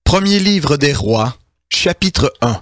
Premier livre des rois, chapitre 1.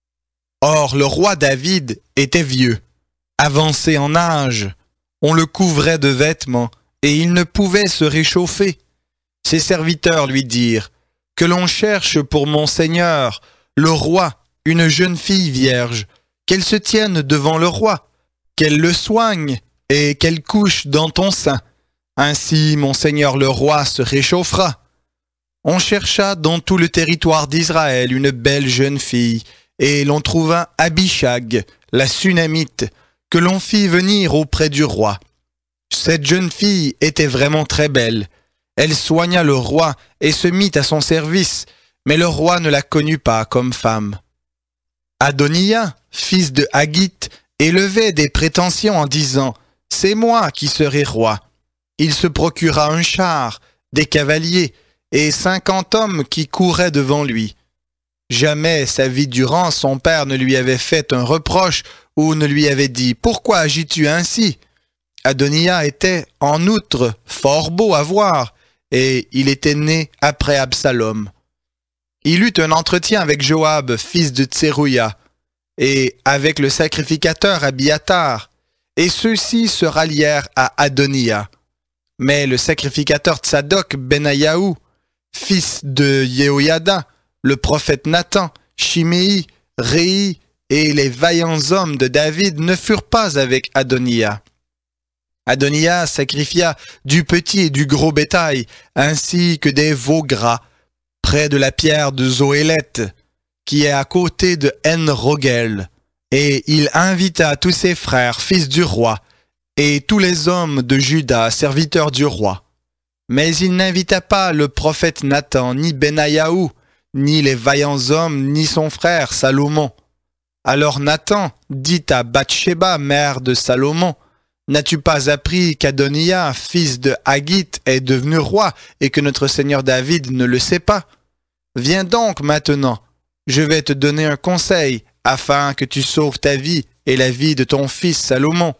Or, le roi David était vieux, avancé en âge. On le couvrait de vêtements, et il ne pouvait se réchauffer. Ses serviteurs lui dirent, « Que l'on cherche pour mon seigneur, le roi, une jeune fille vierge, qu'elle se tienne devant le roi, qu'elle le soigne, et qu'elle couche dans ton sein. Ainsi, mon seigneur le roi se réchauffera. » On chercha dans tout le territoire d'Israël une belle jeune fille, et l'on trouva Abishag, la Sunamite, que l'on fit venir auprès du roi. Cette jeune fille était vraiment très belle. Elle soigna le roi et se mit à son service, mais le roi ne la connut pas comme femme. Adoniya, fils de Haggith, élevait des prétentions en disant « C'est moi qui serai roi ». Il se procura un char, des cavaliers, et 50 hommes qui couraient devant lui. Jamais sa vie durant son père ne lui avait fait un reproche ou ne lui avait dit « Pourquoi agis-tu ainsi ?» Adoniya était, en outre, fort beau à voir, et il était né après Absalom. Il eut un entretien avec Joab, fils de Tserouïa, et avec le sacrificateur Abiatar, et ceux-ci se rallièrent à Adoniya. Mais le sacrificateur Tsadok Benayahu, fils de Yehoyada, le prophète Nathan, Shimei, Réhi et les vaillants hommes de David ne furent pas avec Adoniya. Adoniya sacrifia du petit et du gros bétail, ainsi que des veaux gras, près de la pierre de Zoéleth, qui est à côté de En-Rogel. Et il invita tous ses frères, fils du roi, et tous les hommes de Juda, serviteurs du roi. Mais il n'invita pas le prophète Nathan, ni Benayahu, ni les vaillants hommes, ni son frère Salomon. Alors Nathan dit à Bathsheba, mère de Salomon, « N'as-tu pas appris qu'Adoniya, fils de Haggith, est devenu roi et que notre seigneur David ne le sait pas? Viens donc maintenant, je vais te donner un conseil afin que tu sauves ta vie et la vie de ton fils Salomon.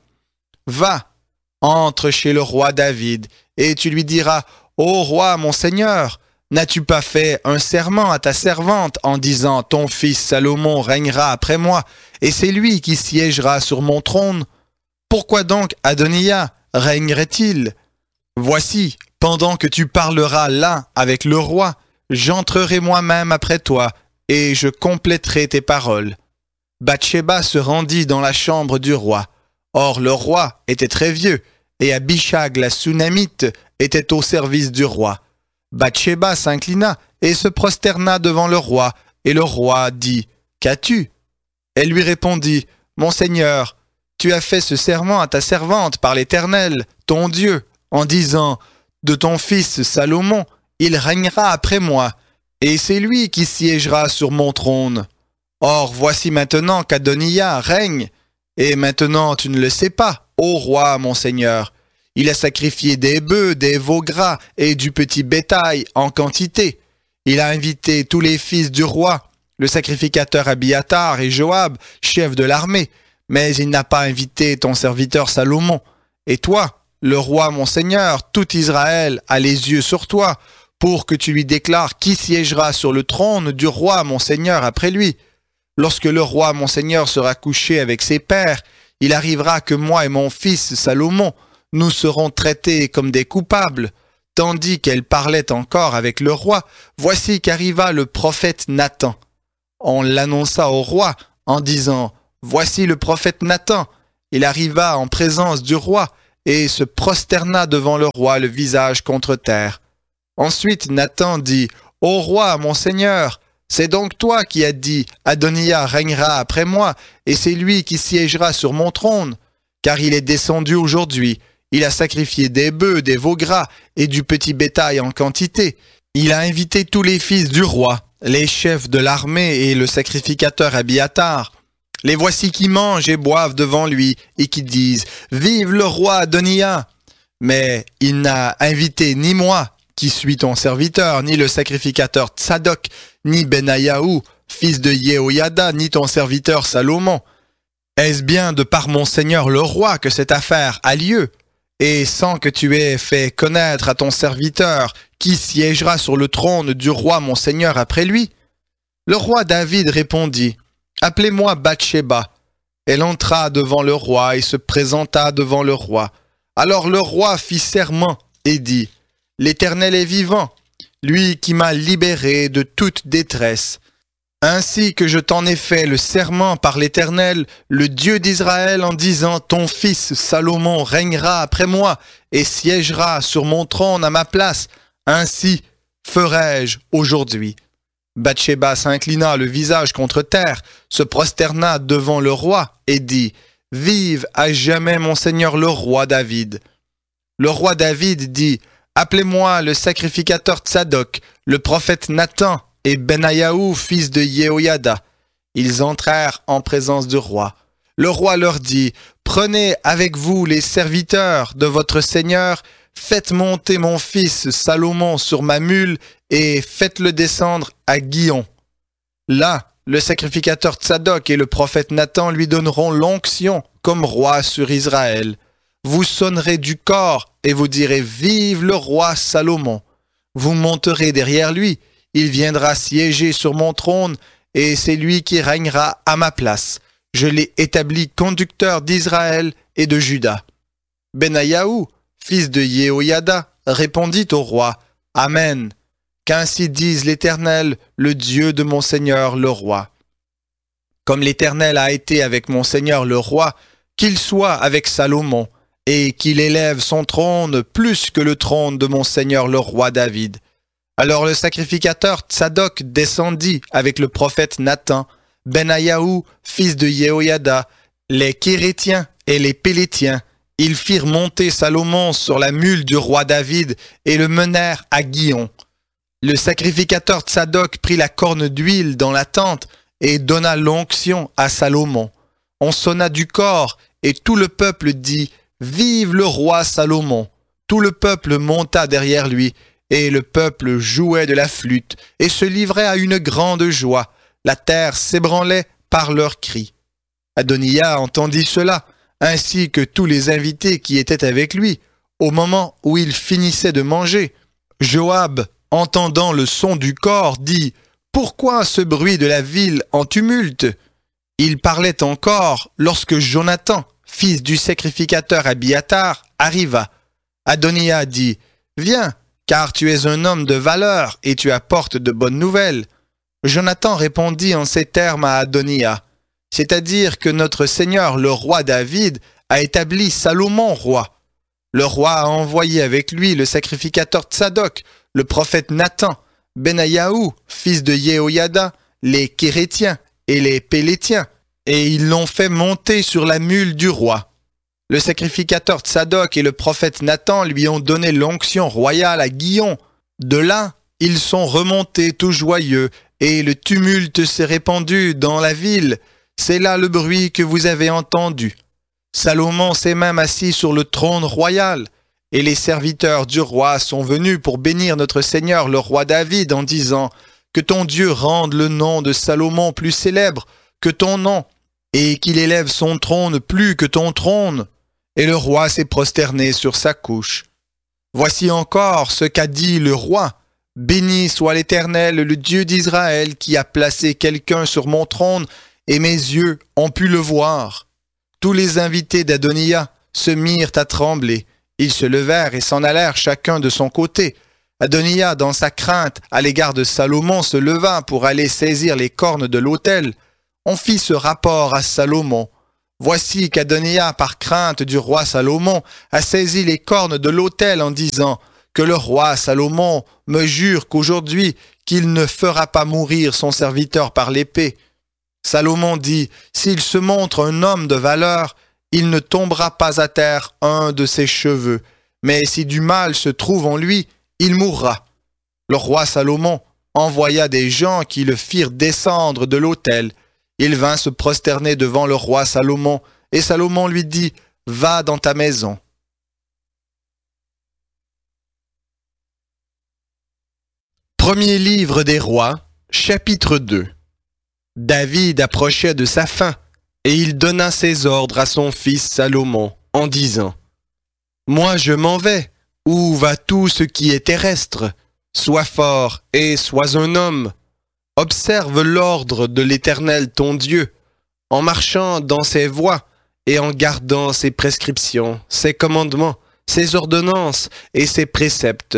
Va, entre chez le roi David, et tu lui diras, « Ô roi, mon seigneur, n'as-tu pas fait un serment à ta servante en disant, ton fils Salomon régnera après moi, et c'est lui qui siégera sur mon trône? Pourquoi donc Adoniya régnerait-il? Voici, pendant que tu parleras là avec le roi, j'entrerai moi-même après toi, et je compléterai tes paroles. » Bathsheba se rendit dans la chambre du roi. Or le roi était très vieux, et Abishag la Sunamite était au service du roi. Bathsheba s'inclina et se prosterna devant le roi, et le roi dit, « Qu'as-tu » Elle lui répondit, « Mon seigneur, tu as fait ce serment à ta servante par l'Éternel, ton Dieu, en disant, « De ton fils Salomon, il régnera après moi, et c'est lui qui siégera sur mon trône. Or voici maintenant qu'Adoniya règne, et maintenant tu ne le sais pas, ô roi, mon seigneur. Il a sacrifié des bœufs, des veaux gras et du petit bétail en quantité. Il a invité tous les fils du roi, le sacrificateur Abiatar et Joab, chef de l'armée, mais il n'a pas invité ton serviteur Salomon. Et toi, le roi, mon seigneur, tout Israël a les yeux sur toi, pour que tu lui déclares qui siégera sur le trône du roi, mon seigneur, après lui. Lorsque le roi, mon seigneur, sera couché avec ses pères, il arrivera que moi et mon fils Salomon, nous serons traités comme des coupables. » Tandis qu'elle parlait encore avec le roi, voici qu'arriva le prophète Nathan. On l'annonça au roi en disant, « Voici le prophète Nathan. » Il arriva en présence du roi et se prosterna devant le roi, le visage contre terre. Ensuite Nathan dit, « Ô roi, mon seigneur, c'est donc toi qui as dit, Adoniya régnera après moi, et c'est lui qui siégera sur mon trône. Car il est descendu aujourd'hui, il a sacrifié des bœufs, des veaux gras et du petit bétail en quantité. Il a invité tous les fils du roi, les chefs de l'armée et le sacrificateur Abiatar. Les voici qui mangent et boivent devant lui et qui disent, Vive le roi Adoniya! Mais il n'a invité ni moi, qui suis ton serviteur, ni le sacrificateur Tsadok, ni Benayahu, fils de Yehoyada, ni ton serviteur Salomon. Est-ce bien de par mon seigneur le roi que cette affaire a lieu? Et sans que tu aies fait connaître à ton serviteur qui siégera sur le trône du roi mon seigneur après lui? Le roi David répondit, appelez-moi Bathsheba. Elle entra devant le roi et se présenta devant le roi. Alors le roi fit serment et dit, l'Éternel est vivant, lui qui m'a libéré de toute détresse. Ainsi que je t'en ai fait le serment par l'Éternel, le Dieu d'Israël, en disant, ton fils Salomon régnera après moi et siégera sur mon trône à ma place. Ainsi ferai-je aujourd'hui. Bathsheba s'inclina le visage contre terre, se prosterna devant le roi et dit, vive à jamais mon seigneur le roi David. Le roi David dit, appelez-moi le sacrificateur Tsadok, le prophète Nathan et Benayahu, fils de Yehoyada. Ils entrèrent en présence du roi. Le roi leur dit, prenez avec vous les serviteurs de votre seigneur, faites monter mon fils Salomon sur ma mule et faites-le descendre à Guion. Là, le sacrificateur Tsadok et le prophète Nathan lui donneront l'onction comme roi sur Israël. Vous sonnerez du cor et vous direz, vive le roi Salomon. Vous monterez derrière lui. Il viendra siéger sur mon trône, et c'est lui qui régnera à ma place. Je l'ai établi conducteur d'Israël et de Juda. Benayahu, fils de Yehoyada, répondit au roi, Amen. Qu'ainsi dise l'Éternel, le Dieu de mon Seigneur le roi. Comme l'Éternel a été avec mon Seigneur le roi, qu'il soit avec Salomon, et qu'il élève son trône plus que le trône de mon Seigneur le roi David. Alors le sacrificateur Tsadok descendit avec le prophète Nathan, Benayahu, fils de Yehoyada, les Kérétiens et les Pélétiens. Ils firent monter Salomon sur la mule du roi David et le menèrent à Guion. Le sacrificateur Tsadok prit la corne d'huile dans la tente et donna l'onction à Salomon. On sonna du cor et tout le peuple dit « Vive le roi Salomon !» Tout le peuple monta derrière lui. Et le peuple jouait de la flûte et se livrait à une grande joie. La terre s'ébranlait par leurs cris. Adoniya entendit cela, ainsi que tous les invités qui étaient avec lui, au moment où il finissait de manger. Joab, entendant le son du cor, dit « Pourquoi ce bruit de la ville en tumulte ?» Il parlait encore lorsque Jonathan, fils du sacrificateur Abiatar, arriva. Adoniya dit « Viens, car tu es un homme de valeur et tu apportes de bonnes nouvelles. » Jonathan répondit en ces termes à Adoniya, c'est-à-dire que notre Seigneur le roi David a établi Salomon roi. Le roi a envoyé avec lui le sacrificateur Tsadok, le prophète Nathan, Benayahu, fils de Yehoyada, les Kérétiens et les Pélétiens, et ils l'ont fait monter sur la mule du roi. Le sacrificateur Tsadok et le prophète Nathan lui ont donné l'onction royale à Guion. De là, ils sont remontés tout joyeux, et le tumulte s'est répandu dans la ville. C'est là le bruit que vous avez entendu. Salomon s'est même assis sur le trône royal, et les serviteurs du roi sont venus pour bénir notre Seigneur le roi David en disant « Que ton Dieu rende le nom de Salomon plus célèbre que ton nom, et qu'il élève son trône plus que ton trône. » Et le roi s'est prosterné sur sa couche. Voici encore ce qu'a dit le roi. Béni soit l'Éternel, le Dieu d'Israël, qui a placé quelqu'un sur mon trône, et mes yeux ont pu le voir. Tous les invités d'Adoniya se mirent à trembler. Ils se levèrent et s'en allèrent chacun de son côté. Adoniya, dans sa crainte à l'égard de Salomon, se leva pour aller saisir les cornes de l'autel. On fit ce rapport à Salomon. Voici qu'Adoniya, par crainte du roi Salomon, a saisi les cornes de l'autel en disant « Que le roi Salomon me jure qu'aujourd'hui, qu'il ne fera pas mourir son serviteur par l'épée. » Salomon dit « S'il se montre un homme de valeur, il ne tombera pas à terre un de ses cheveux, mais si du mal se trouve en lui, il mourra. » Le roi Salomon envoya des gens qui le firent descendre de l'autel. Il vint se prosterner devant le roi Salomon, et Salomon lui dit « Va dans ta maison. » Premier livre des rois, chapitre 2. David approchait de sa fin, et il donna ses ordres à son fils Salomon, en disant « Moi je m'en vais, où va tout ce qui est terrestre? Sois fort et sois un homme. Observe l'ordre de l'Éternel ton Dieu, en marchant dans ses voies et en gardant ses prescriptions, ses commandements, ses ordonnances et ses préceptes,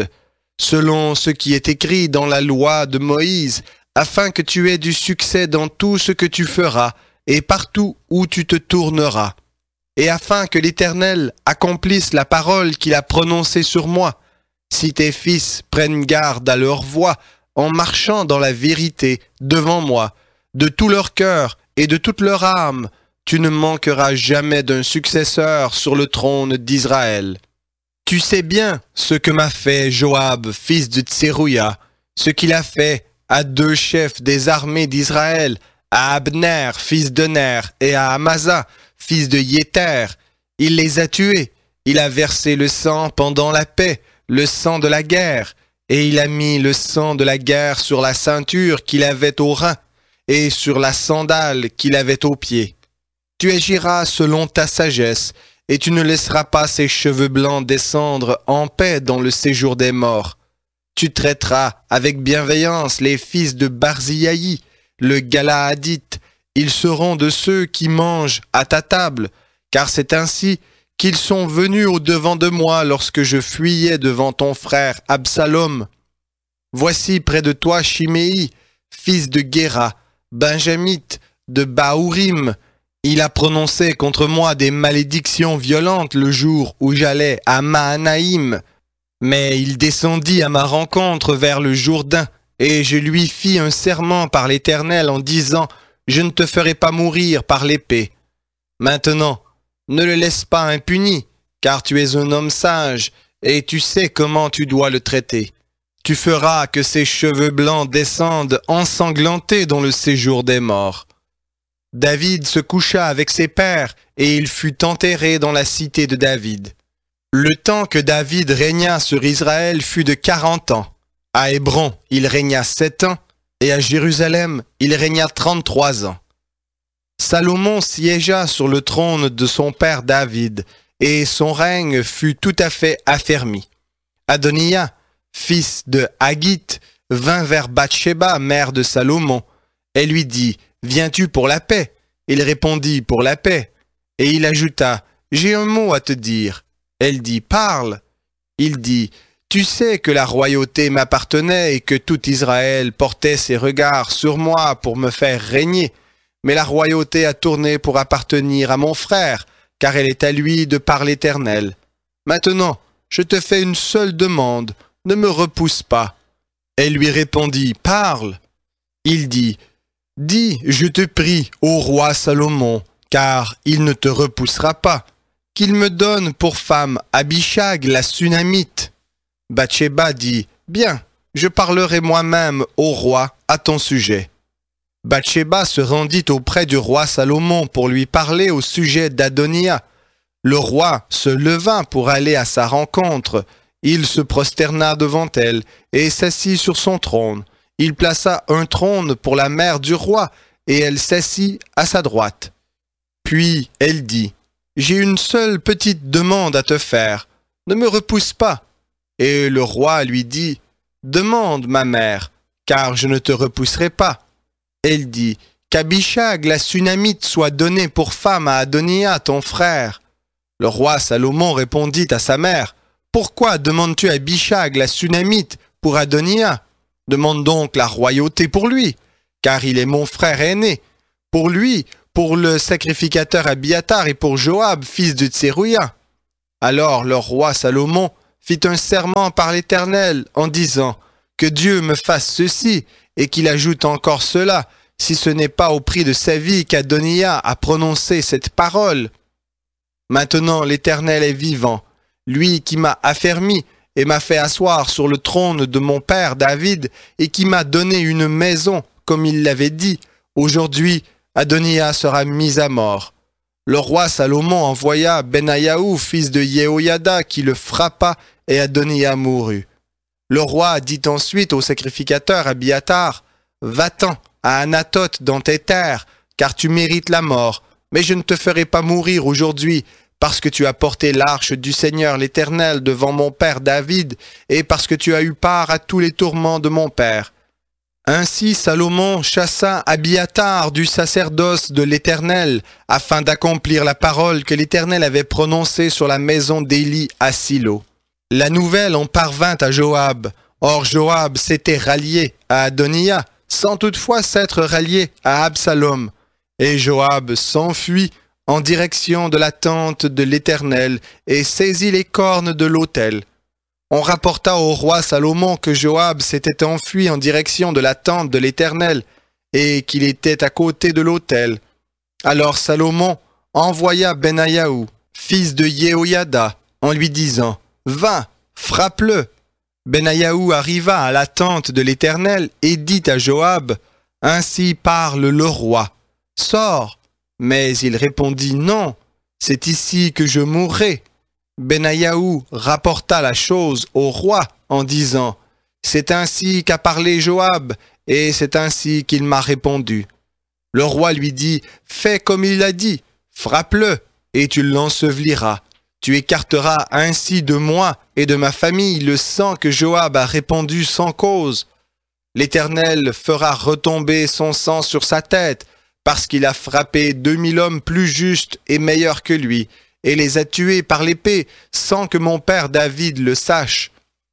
selon ce qui est écrit dans la loi de Moïse, afin que tu aies du succès dans tout ce que tu feras et partout où tu te tourneras, et afin que l'Éternel accomplisse la parole qu'il a prononcée sur moi, si tes fils prennent garde à leur voie, en marchant dans la vérité devant moi, de tout leur cœur et de toute leur âme, tu ne manqueras jamais d'un successeur sur le trône d'Israël. Tu sais bien ce que m'a fait Joab, fils de Tserouïa, ce qu'il a fait à 2 chefs des armées d'Israël, à Abner, fils de Ner, et à Amasa, fils de Yéter. Il les a tués. Il a versé le sang pendant la paix, le sang de la guerre, et il a mis le sang de la guerre sur la ceinture qu'il avait au rein, et sur la sandale qu'il avait aux pieds. Tu agiras selon ta sagesse, et tu ne laisseras pas ses cheveux blancs descendre en paix dans le séjour des morts. Tu traiteras avec bienveillance les fils de Barziaï, le Galaadite. Ils seront de ceux qui mangent à ta table, car c'est ainsi qu'ils sont venus au-devant de moi lorsque je fuyais devant ton frère Absalom. Voici près de toi Chiméi, fils de Guéra, benjamite de Baourim. Il a prononcé contre moi des malédictions violentes le jour où j'allais à Mahanaïm. Mais il descendit à ma rencontre vers le Jourdain, et je lui fis un serment par l'Éternel en disant « Je ne te ferai pas mourir par l'épée. » Maintenant, ne le laisse pas impuni, car tu es un homme sage, et tu sais comment tu dois le traiter. Tu feras que ses cheveux blancs descendent ensanglantés dans le séjour des morts. David se coucha avec ses pères, et il fut enterré dans la cité de David. Le temps que David régna sur Israël fut de 40 ans. À Hébron, il régna 7 ans, et à Jérusalem, il régna 33 ans. Salomon siégea sur le trône de son père David, et son règne fut tout à fait affermi. Adoniya, fils de Haggith, vint vers Bathsheba, mère de Salomon. Elle lui dit « Viens-tu pour la paix ?» Il répondit « Pour la paix ». Et il ajouta « J'ai un mot à te dire ». Elle dit « Parle ». Il dit « Tu sais que la royauté m'appartenait et que tout Israël portait ses regards sur moi pour me faire régner. Mais la royauté a tourné pour appartenir à mon frère, car elle est à lui de par l'Éternel. Maintenant, je te fais une seule demande, ne me repousse pas. » Elle lui répondit « Parle ». Il dit « Dis, je te prie, au roi Salomon, car il ne te repoussera pas, qu'il me donne pour femme Abishag la Sunamite. » Bathsheba dit « Bien, je parlerai moi-même au roi à ton sujet. » Bathsheba se rendit auprès du roi Salomon pour lui parler au sujet d'Adoniya. Le roi se leva pour aller à sa rencontre. Il se prosterna devant elle et s'assit sur son trône. Il plaça un trône pour la mère du roi, et elle s'assit à sa droite. Puis elle dit, « J'ai une seule petite demande à te faire, ne me repousse pas. » Et le roi lui dit, « Demande, ma mère, car je ne te repousserai pas. » Elle dit, « Qu'Abishag la Sunamite soit donnée pour femme à Adoniya, ton frère. » Le roi Salomon répondit à sa mère, « Pourquoi demandes-tu Abishag la Sunamite pour Adoniya ? Demande donc la royauté pour lui, car il est mon frère aîné. Pour lui, pour le sacrificateur Abiatar et pour Joab, fils de Tserouïa. » Alors le roi Salomon fit un serment par l'Éternel en disant, « Que Dieu me fasse ceci et qu'il ajoute encore cela, si ce n'est pas au prix de sa vie qu'Adoniya a prononcé cette parole. Maintenant l'Éternel est vivant, lui qui m'a affermi et m'a fait asseoir sur le trône de mon père David, et qui m'a donné une maison, comme il l'avait dit. Aujourd'hui, Adoniya sera mis à mort. » Le roi Salomon envoya Benayahu, fils de Yehoyada, qui le frappa, et Adoniya mourut. Le roi dit ensuite au sacrificateur Abiatar, « Va-t'en à Anathoth dans tes terres, car tu mérites la mort, mais je ne te ferai pas mourir aujourd'hui, parce que tu as porté l'arche du Seigneur l'Éternel devant mon père David, et parce que tu as eu part à tous les tourments de mon père. Ainsi Salomon chassa Abiathar du sacerdoce de l'Éternel, afin d'accomplir la parole que l'Éternel avait prononcée sur la maison d'Élie à Silo. La nouvelle en parvint à Joab. Or Joab s'était rallié à Adoniah, sans toutefois s'être rallié à Absalom. Et Joab s'enfuit en direction de la tente de l'Éternel et saisit les cornes de l'autel. On rapporta au roi Salomon que Joab s'était enfui en direction de la tente de l'Éternel et qu'il était à côté de l'autel. Alors Salomon envoya Benayahu, fils de Yehoyada, en lui disant « Va, frappe-le !» Benayahu arriva à la tente de l'Éternel et dit à Joab « Ainsi parle le roi, sors !» Mais il répondit « Non, c'est ici que je mourrai. » Benayahu rapporta la chose au roi en disant « C'est ainsi qu'a parlé Joab, et c'est ainsi qu'il m'a répondu. » Le roi lui dit « Fais comme il a dit, frappe-le, et tu l'enseveliras. Tu écarteras ainsi de moi et de ma famille le sang que Joab a répandu sans cause. L'Éternel fera retomber son sang sur sa tête, parce qu'il a frappé 2000 hommes plus justes et meilleurs que lui, et les a tués par l'épée, sans que mon père David le sache.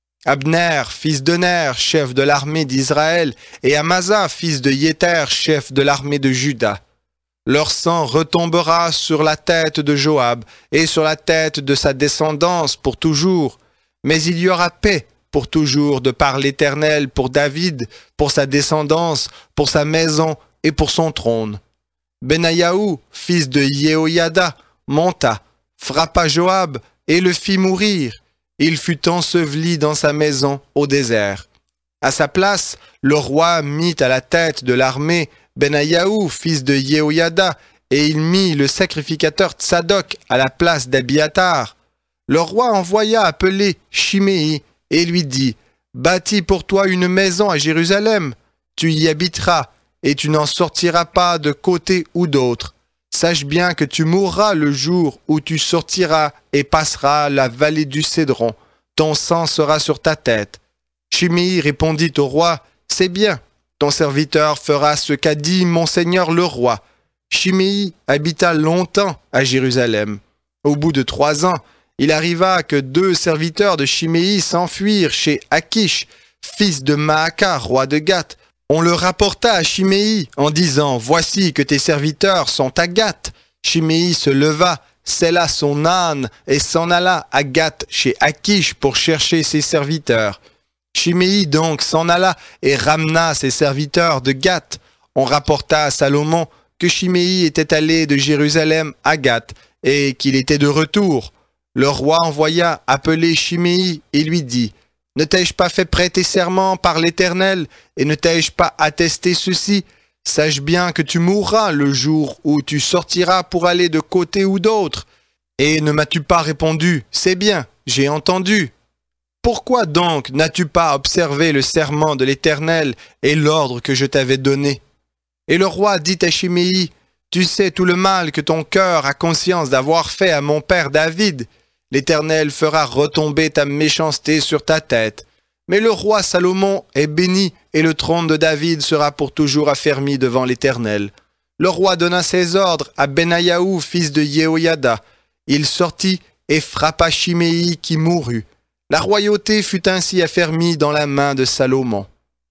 Abner, fils de Ner, chef de l'armée d'Israël, et Amasa, fils de Yéter, chef de l'armée de Juda. Leur sang retombera sur la tête de Joab, et sur la tête de sa descendance pour toujours. Mais il y aura paix pour toujours de par l'Éternel pour David, pour sa descendance, pour sa maison et pour son trône. Benayahu, fils de Yehoyada, monta, frappa Joab et le fit mourir. Il fut enseveli dans sa maison au désert. À sa place, le roi mit à la tête de l'armée Benayahu, fils de Yehoyada, et il mit le sacrificateur Tsadok à la place d'Abiathar. Le roi envoya appeler Chiméi et lui dit « Bâtis pour toi une maison à Jérusalem, tu y habiteras, et tu n'en sortiras pas de côté ou d'autre. Sache bien que tu mourras le jour où tu sortiras et passeras la vallée du Cédron. Ton sang sera sur ta tête. » Chiméi répondit au roi « C'est bien, ton serviteur fera ce qu'a dit mon seigneur le roi. » Chiméi habita longtemps à Jérusalem. Au bout de 3 ans, il arriva que 2 serviteurs de Chiméi s'enfuirent chez Akish, fils de Maaka, roi de Gath. On le rapporta à Chiméi en disant « Voici que tes serviteurs sont à Gath. » Chiméi se leva, sella son âne et s'en alla à Gath chez Akish pour chercher ses serviteurs. Chiméi donc s'en alla et ramena ses serviteurs de Gath. On rapporta à Salomon que Chiméi était allé de Jérusalem à Gath et qu'il était de retour. Le roi envoya appeler Chiméi et lui dit « Ne t'ai-je pas fait prêter serment par l'Éternel et ne t'ai-je pas attesté ceci? Sache bien que tu mourras le jour où tu sortiras pour aller de côté ou d'autre. Et ne m'as-tu pas répondu « C'est bien, j'ai entendu ». Pourquoi donc n'as-tu pas observé le serment de l'Éternel et l'ordre que je t'avais donné? » Et le roi dit à Chiméi « Tu sais tout le mal que ton cœur a conscience d'avoir fait à mon père David. L'Éternel fera retomber ta méchanceté sur ta tête. Mais le roi Salomon est béni et le trône de David sera pour toujours affermi devant l'Éternel. » Le roi donna ses ordres à Benayahu, fils de Yehoyada. Il sortit et frappa Chiméi qui mourut. La royauté fut ainsi affermie dans la main de Salomon.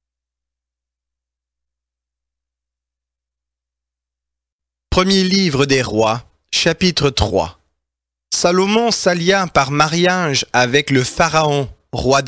Premier livre des rois, chapitre 3. Salomon s'allia par mariage avec le Pharaon, roi